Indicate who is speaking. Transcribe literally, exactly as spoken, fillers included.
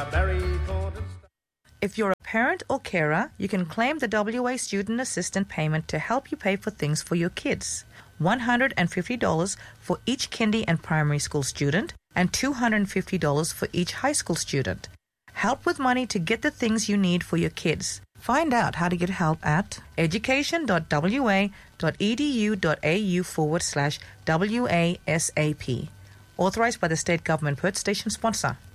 Speaker 1: Barry Thornton.
Speaker 2: If you're a parent or carer, you can claim the W A Student Assistant Payment to help you pay for things for your kids. one hundred fifty dollars for each kindy and primary school student and two hundred fifty dollars for each high school student. Help with money to get the things you need for your kids. Find out how to get help at education.wa.edu.au forward slash WASAP. Authorized by the State Government. Perth Station sponsor.